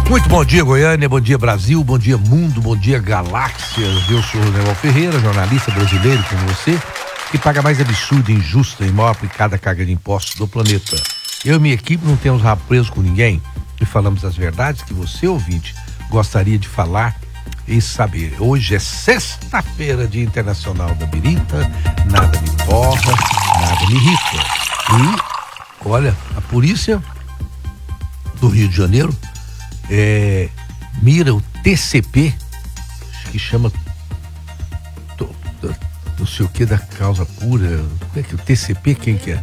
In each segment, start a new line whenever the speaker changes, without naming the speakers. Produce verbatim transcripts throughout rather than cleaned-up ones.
Muito bom dia, Goiânia, bom dia, Brasil, bom dia, mundo, bom dia, galáxias. Eu sou o Rosendo Ferreira, jornalista brasileiro como você, que paga mais absurda, injusta e mal aplicada carga de impostos do planeta. Eu e minha equipe não temos rabo preso com ninguém e falamos as verdades que você, ouvinte, gostaria de falar e saber. Hoje é sexta-feira, Dia Internacional da Birita, nada me borra, nada me irrita. E, olha, a polícia do Rio de Janeiro É, mira o T C P, que chama to, to, não sei o que da causa pura. Como é que o T C P, quem que é?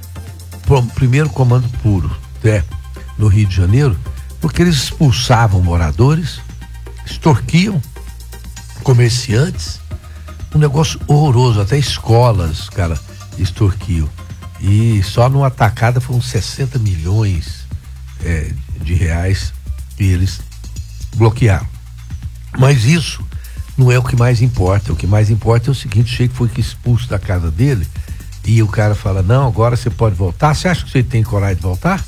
Primeiro Comando Puro, é, no Rio de Janeiro, porque eles expulsavam moradores, extorquiam comerciantes, um negócio horroroso, até escolas, cara, extorquiam. E só numa atacada foram sessenta milhões é, de reais que eles bloquearam. Mas isso não é o que mais importa. O que mais importa é o seguinte: o Sheik foi expulso da casa dele e o cara fala, não, agora você pode voltar. Você acha que você tem coragem de voltar?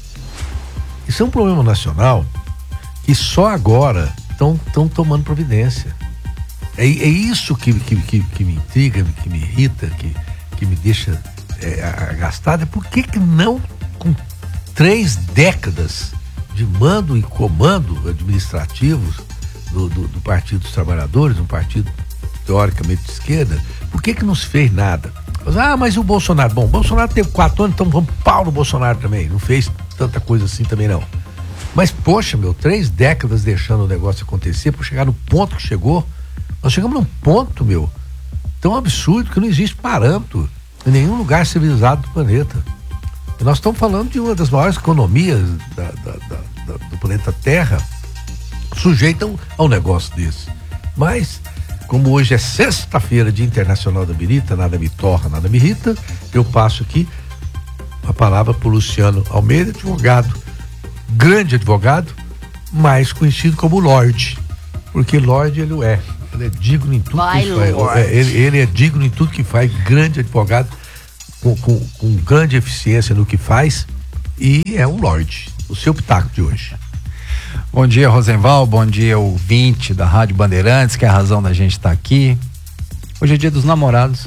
Isso é um problema nacional que só agora estão tomando providência. É, é isso que, que, que, que me intriga, que me irrita, que, que me deixa é, agastado. Por que que não, com três décadas de mando e comando administrativos do, do, do Partido dos Trabalhadores, um partido teoricamente de esquerda, por que que não se fez nada? Ah, mas o Bolsonaro, bom, o Bolsonaro teve quatro anos, então vamos pau no Bolsonaro também, não fez tanta coisa assim também não. Mas poxa, meu, três décadas deixando o negócio acontecer para chegar no ponto que chegou. Nós chegamos num ponto, meu, tão absurdo que não existe parâmetro em nenhum lugar civilizado do planeta. E nós estamos falando de uma das maiores economias da, da, da, da, do planeta Terra, sujeitam a um negócio desse. Mas, como hoje é sexta-feira, Dia Internacional da Birita, nada me torra, nada me irrita, eu passo aqui a palavra para o Luciano Almeida, advogado, grande advogado, mais conhecido como Lorde, porque Lorde ele é, ele é digno em tudo
Vai,
que faz, é, ele, ele é digno em tudo que faz, grande advogado, Com, com, com grande eficiência no que faz, e é um Lorde. O seu pitaco de hoje.
Bom dia, Rosenval, bom dia, ouvinte da Rádio Bandeirantes, que é a razão da gente estar aqui. Hoje é dia dos namorados.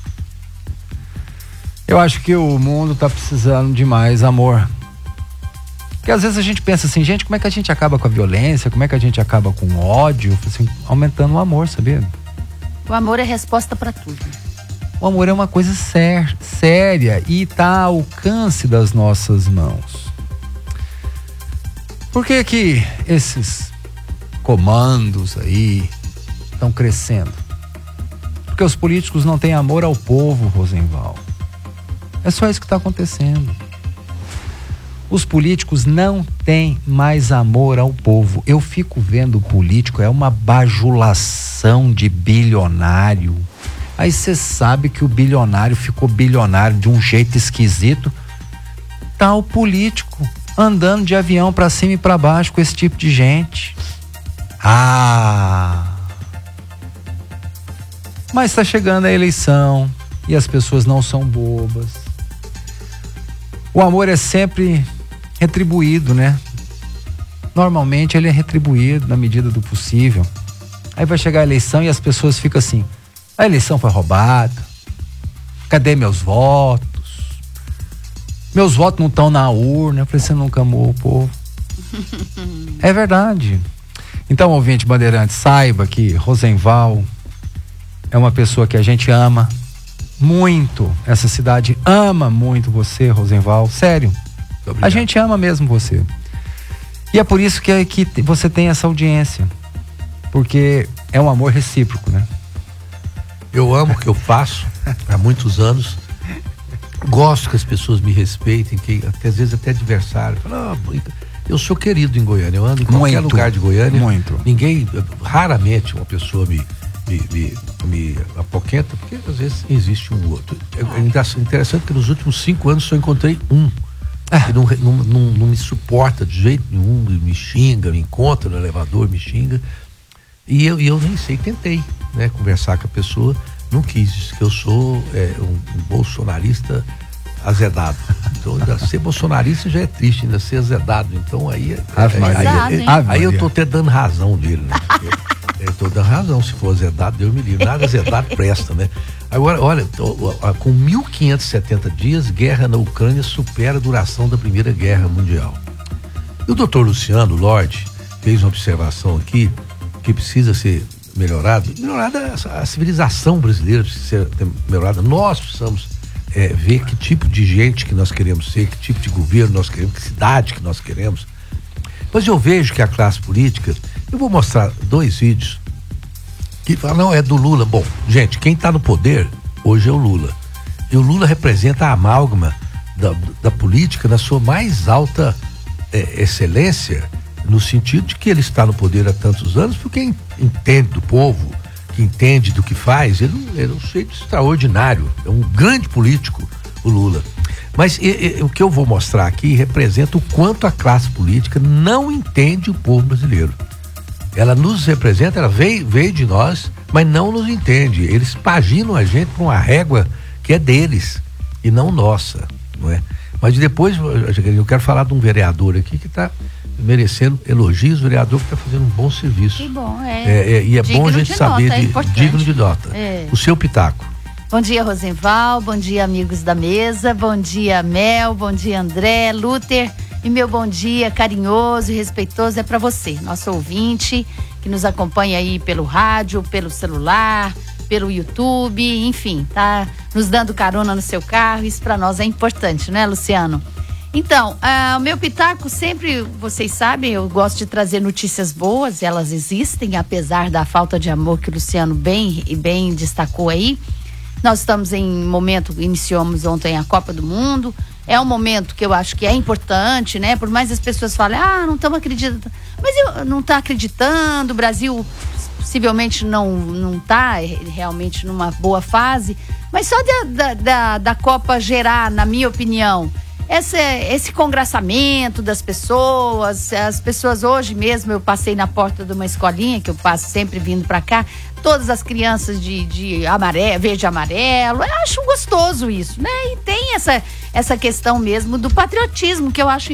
Eu acho que o mundo está precisando de mais amor. Porque às vezes a gente pensa assim, gente, como é que a gente acaba com a violência, como é que a gente acaba com o ódio, assim, aumentando o amor, sabia?
O amor é resposta para tudo.
O amor é uma coisa sér, séria e está ao alcance das nossas mãos. Por que que esses comandos aí estão crescendo? Porque os políticos não têm amor ao povo, Rosenval. É só isso que está acontecendo. Os políticos não têm mais amor ao povo. Eu fico vendo o político, é uma bajulação de bilionário. Aí você sabe que o bilionário ficou bilionário de um jeito esquisito. Tá o político andando de avião pra cima e pra baixo com esse tipo de gente. Ah! Mas tá chegando a eleição e as pessoas não são bobas. O amor é sempre retribuído, né? Normalmente ele é retribuído na medida do possível. Aí vai chegar a eleição e as pessoas ficam assim: a eleição foi roubada. Cadê meus votos? Meus votos não estão na urna. Eu falei, você nunca amou o povo. É verdade. Então, ouvinte Bandeirante, saiba que Rosenval é uma pessoa que a gente ama muito. Essa cidade ama muito você, Rosenval. Sério. A gente ama mesmo você. E é por isso que, que você tem essa audiência. Porque é um amor recíproco, né?
Eu amo o que eu faço há muitos anos. Gosto que as pessoas me respeitem, que até, às vezes até adversário. Fala, ah, eu sou querido em Goiânia, eu ando em qualquer muito, lugar de Goiânia.
Muito.
Ninguém, raramente uma pessoa me, me, me, me apoquenta, porque às vezes existe um outro. É interessante que nos últimos cinco anos só encontrei um. Que não, não, não, não me suporta de jeito nenhum, me xinga, me encontra no elevador, me xinga. E eu, e eu nem sei, tentei, né, conversar com a pessoa, não quis, disse que eu sou é, um, um bolsonarista azedado. Então, ainda ser bolsonarista já é triste, ainda ser azedado. Então, aí,
Ave
aí,
Maria.
aí, aí,
Ave
aí eu
Maria.
tô até dando razão dele, né? Eu, eu tô dando razão, se for azedado, Deus me livre. Nada azedado presta, né? Agora, olha, tô, com mil quinhentos e setenta dias, guerra na Ucrânia supera a duração da Primeira Guerra Mundial. E o doutor Luciano Lorde fez uma observação aqui que precisa ser melhorado. Melhorada a civilização brasileira precisa ser melhorada. Nós precisamos é, ver que tipo de gente que nós queremos ser, que tipo de governo nós queremos, que cidade que nós queremos. Mas eu vejo que a classe política, eu vou mostrar dois vídeos que falam, não, é do Lula. Bom, gente, quem está no poder hoje é o Lula. E o Lula representa a amálgama da, da política na sua mais alta é, excelência, no sentido de que ele está no poder há tantos anos, porque quem entende do povo, que entende do que faz, ele, ele é um sujeito extraordinário, é um grande político, o Lula. Mas e, e, o que eu vou mostrar aqui representa o quanto a classe política não entende o povo brasileiro. Ela nos representa, ela veio, veio de nós, mas não nos entende. Eles paginam a gente por uma régua que é deles e não nossa, não é? Mas depois eu quero falar de um vereador aqui que está merecendo elogios, vereador que está fazendo um bom serviço.
Que bom, é.
é, é e é bom a gente saber,
nota,
de,
é
digno de nota.
É.
O seu pitaco.
Bom dia, Rosenval, bom dia, amigos da mesa, bom dia, Mel, bom dia, André, Luther, e meu bom dia carinhoso e respeitoso é para você, nosso ouvinte, que nos acompanha aí pelo rádio, pelo celular, pelo YouTube, enfim, tá nos dando carona no seu carro, isso para nós é importante, né, Luciano? Então, ah, o meu pitaco sempre, vocês sabem, eu gosto de trazer notícias boas, elas existem, apesar da falta de amor que o Luciano bem, bem destacou aí. Nós estamos em momento, iniciamos ontem a Copa do Mundo, é um momento que eu acho que é importante, né? Por mais as pessoas falem, ah, não estamos acreditando, mas eu não está acreditando, o Brasil possivelmente não não está realmente numa boa fase, mas só da, da, da, da Copa gerar, na minha opinião, esse, esse congraçamento das pessoas, as pessoas hoje mesmo, eu passei na porta de uma escolinha, que eu passo sempre vindo para cá, todas as crianças de, de amarelo, verde e amarelo, eu acho gostoso isso, né? E tem essa, essa questão mesmo do patriotismo, que eu acho